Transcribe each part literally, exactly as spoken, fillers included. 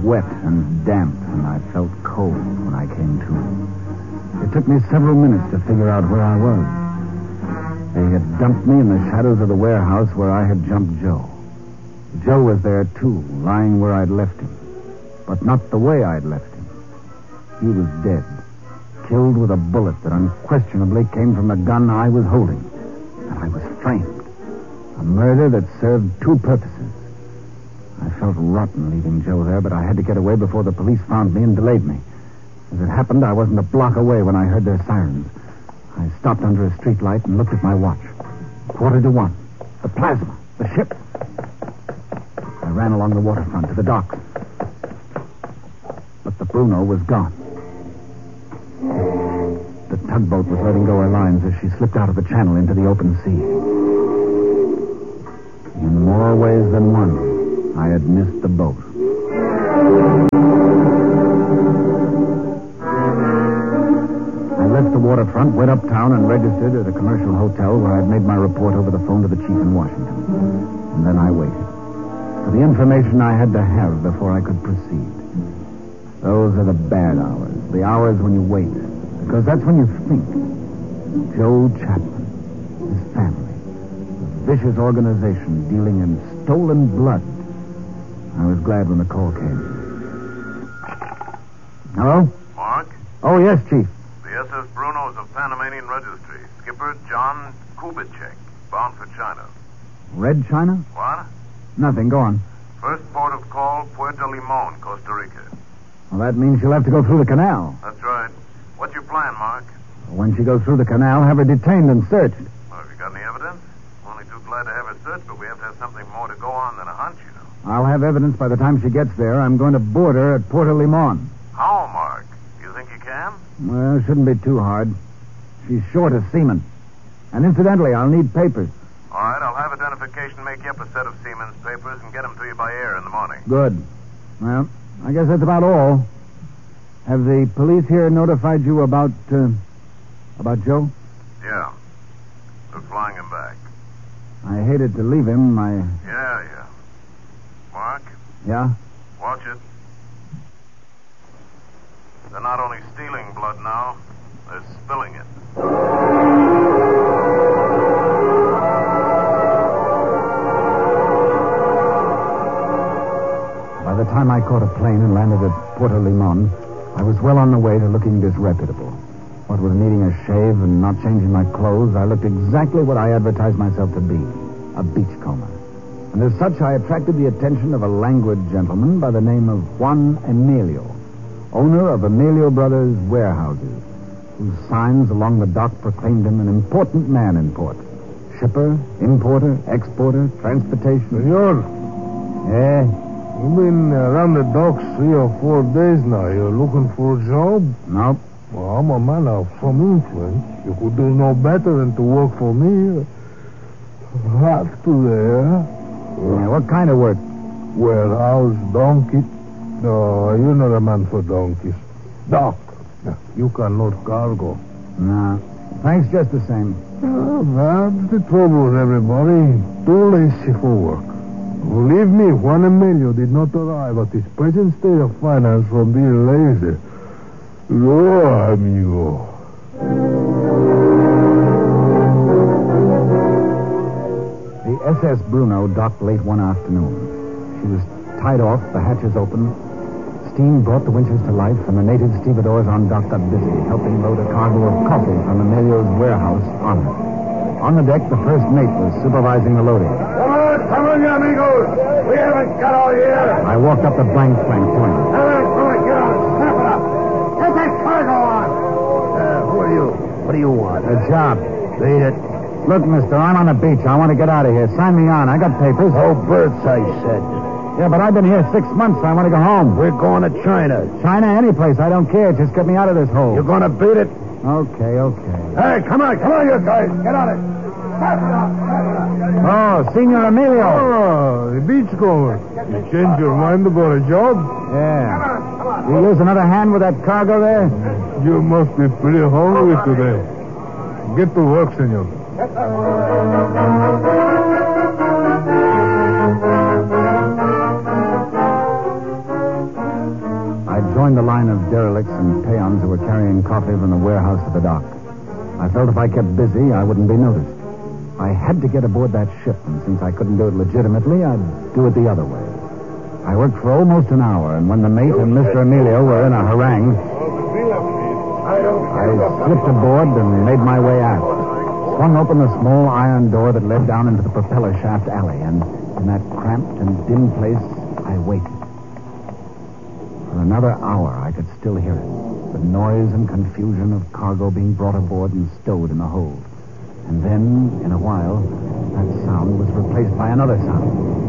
wet and damp, and I felt cold when I came to. It took me several minutes to figure out where I was. They had dumped me in the shadows of the warehouse where I had jumped Joe. Joe was there, too, lying where I'd left him. But not the way I'd left him. He was dead, killed with a bullet that unquestionably came from the gun I was holding. And I was framed. A murder that served two purposes. I felt rotten leaving Joe there, but I had to get away before the police found me and delayed me. As it happened, I wasn't a block away when I heard their sirens. I stopped under a street light and looked at my watch. Quarter to one. The plasma. The ship. I ran along the waterfront to the docks. But the Bruno was gone. The tugboat was letting go her lines as she slipped out of the channel into the open sea. In more ways than one, I had missed the boat. I left the waterfront, went uptown, and registered at a commercial hotel where I'd made my report over the phone to the chief in Washington. And then I waited for the information I had to have before I could proceed. Those are the bad hours, the hours when you wait, because that's when you think. Joe Chapman, his family, a vicious organization dealing in stolen blood. I was glad when the call came. Hello? Mark? Oh, yes, Chief. The S S Bruno's of Panamanian Registry. Skipper John Kubitschek, bound for China. Red China? What? Nothing. Go on. First port of call, Puerto Limon, Costa Rica. Well, that means she'll have to go through the canal. That's right. What's your plan, Mark? When she goes through the canal, have her detained and searched. Well, have you got any evidence? Only too glad to have her searched, but we have to have something more to go on than a hunch, you know. I'll have evidence by the time she gets there. I'm going to board her at Puerto Limon. How, Mark? You think you can? Well, it shouldn't be too hard. She's short of seamen. And incidentally, I'll need papers. All right, I'll have identification make you up a set of seaman's papers and get them to you by air in the morning. Good. Well, I guess that's about all. Have the police here notified you about, uh, about Joe? Yeah. They're flying him back. I hated to leave him. I... Yeah, yeah. Mark? Yeah? Watch it. They're not only stealing blood now, they're spilling it. By the time I caught a plane and landed at Puerto Limon, I was well on the way to looking disreputable. What with needing a shave and not changing my clothes, I looked exactly what I advertised myself to be, a beachcomber. And as such, I attracted the attention of a languid gentleman by the name of Juan Emilio, owner of Emilio Brothers Warehouses, whose signs along the dock proclaimed him an important man in port. Shipper, importer, exporter, transportation. Senor. Eh? You've been around the docks three or four days now. You're looking for a job? Nope. Well, I'm a man of some influence. You could do no better than to work for me. Have to there. Yeah, what kind of work? Warehouse, donkey. No, you're not a man for donkeys. Dock. You can load cargo. No. Thanks just the same. Oh, that's the trouble with everybody. Too lazy for work. Believe me, Juan Emilio did not arrive at his present state of finance from being lazy. No, amigo. The S S Bruno docked late one afternoon. She was tied off, the hatches open. Steam brought the winches to life, and the native stevedores on dock got busy, helping load a cargo of coffee from Emilio's warehouse on her. On the deck, the first mate was supervising the loading. Come on, come on, you amigos. We haven't got all year. I walked up the blank plank to him. Come on, come on, get on. Snap it up. Get that cargo on. Uh, who are you? What do you want? A job. Beat it. Look, mister, I'm on the beach. I want to get out of here. Sign me on. I got papers. Oh, birds, I said. Yeah, but I've been here six months. I want to go home. We're going to China. China, any place. I don't care. Just get me out of this hole. You're going to beat it? Okay, okay. Hey, come on, come on, you guys. Get on it. Snap it up, snap it up. Oh, Senor Emilio. Oh, the beachcomber. You changed your mind about a job? Yeah. You lose another hand with that cargo there? You must be pretty hungry today. Get to work, senor. joined the line of derelicts and peons who were carrying coffee from the warehouse to the dock. I felt if I kept busy, I wouldn't be noticed. I had to get aboard that ship, and since I couldn't do it legitimately, I'd do it the other way. I worked for almost an hour, and when the mate and Mister Emilio were in a harangue, I slipped aboard and made my way aft. Swung open the small iron door that led down into the propeller shaft alley, and in that cramped and dim place, I waited. For another hour, I could still hear it, the noise and confusion of cargo being brought aboard and stowed in the hold. And then, in a while, that sound was replaced by another sound.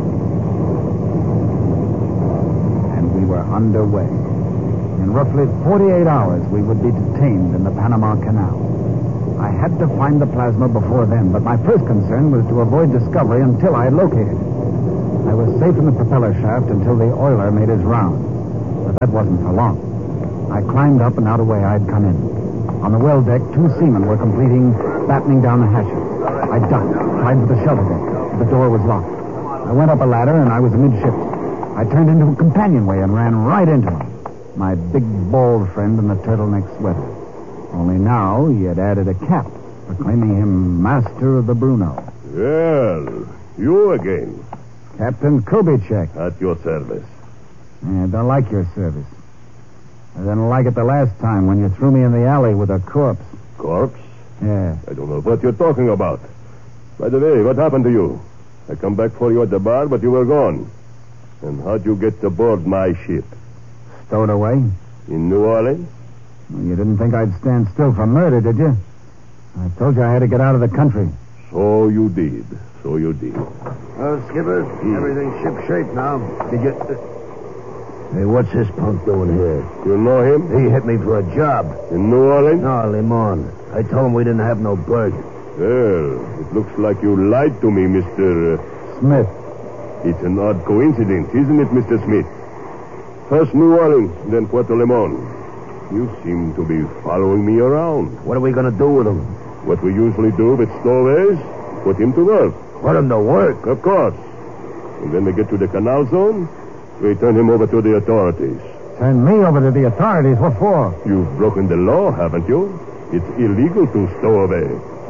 And we were underway. In roughly forty-eight hours, we would be detained in the Panama Canal. I had to find the plasma before then, but my first concern was to avoid discovery until I had located it. I was safe in the propeller shaft until the oiler made his round. But that wasn't for long. I climbed up and out of the way I'd come in. On the well deck, two seamen were completing battening down the hatches. I ducked, tried for the shelter deck. The door was locked. I went up a ladder, and I was amidships. I turned into a companionway and ran right into him. My big, bald friend in the turtleneck sweater. Only now he had added a cap, proclaiming him master of the Bruno. Well, you again. Captain Kubitschek. At your service. I don't like your service. I didn't like it the last time when you threw me in the alley with a corpse. Corpse? Yeah. I don't know what you're talking about. By the way, what happened to you? I come back for you at the bar, but you were gone. And how'd you get aboard my ship? Stowed away? In New Orleans? Well, you didn't think I'd stand still for murder, did you? I told you I had to get out of the country. So you did. So you did. Well, Skipper, hmm. everything's ship-shape now. Did you... Uh... Hey, what's this punk doing here? You know him? He hit me for a job. In New Orleans? No, Limon. I told him we didn't have no berth. Well, it looks like you lied to me, Mister Uh... Smith. It's an odd coincidence, isn't it, Mister Smith? First New Orleans, then Puerto Limon. You seem to be following me around. What are we going to do with him? What we usually do with stowaways, put him to work. Put him to work? Of course. And when we get to the canal zone, we turn him over to the authorities. Turn me over to the authorities? What for? You've broken the law, haven't you? It's illegal to stow away.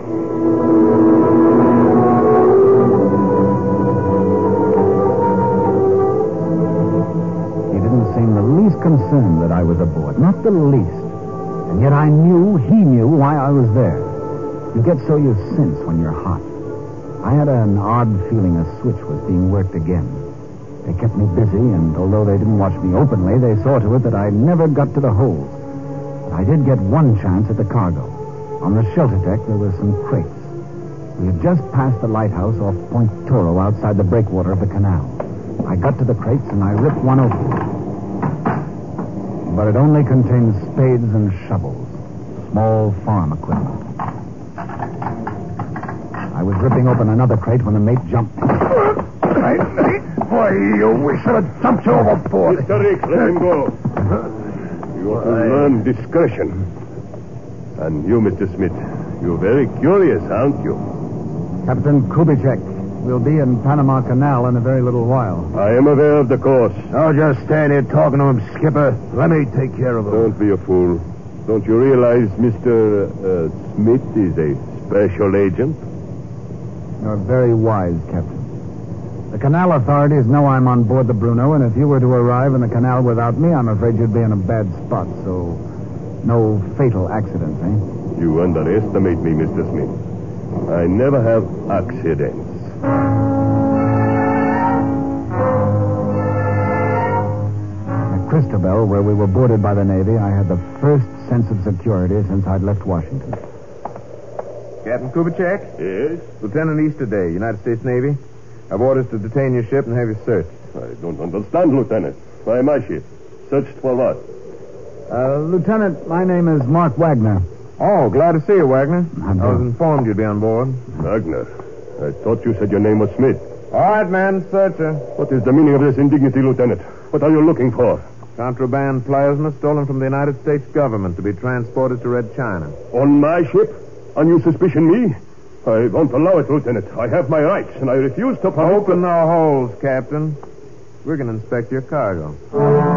He didn't seem the least concerned that I was aboard. Not the least. And yet I knew he knew why I was there. You get so you sense when you're hot. I had an odd feeling a switch was being worked again. They kept me busy, and although they didn't watch me openly, they saw to it that I never got to the hold. But I did get one chance at the cargo. On the shelter deck, there were some crates. We had just passed the lighthouse off Point Toro outside the breakwater of the canal. I got to the crates, and I ripped one open. But it only contained spades and shovels, small farm equipment. I was ripping open another crate when the mate jumped. Hey, hey. Boy, you, we should have dumped you overboard. Mister Rick, let him go. You ought to learn discretion. And you, Mister Smith, you're very curious, aren't you? Captain Kubitschek, we'll be in Panama Canal in a very little while. I am aware of the course. I'll just stand here talking to him, Skipper. Let me take care of him. Don't be a fool. Don't you realize Mister Uh, Smith is a special agent? You're very wise, Captain. The canal authorities know I'm on board the Bruno, and if you were to arrive in the canal without me, I'm afraid you'd be in a bad spot, so no fatal accidents, eh? You underestimate me, Mister Smith. I never have accidents. At Cristobal, where we were boarded by the Navy, I had the first sense of security since I'd left Washington. Captain Kubitschek? Yes? Lieutenant Easterday, United States Navy. I've orders to detain your ship and have you searched. I don't understand, Lieutenant. Why my ship? Searched for what? Uh, Lieutenant, my name is Mark Wagner. Oh, glad to see you, Wagner. I'm I was doing- informed you'd be on board. Wagner. I thought you said your name was Smith. All right, man, search her. What is the meaning of this indignity, Lieutenant? What are you looking for? Contraband plasma stolen from the United States government to be transported to Red China. On my ship? And you suspicion me? I won't allow it, Lieutenant. I have my rights, and I refuse to... Open the holes, Captain. We're going to inspect your cargo.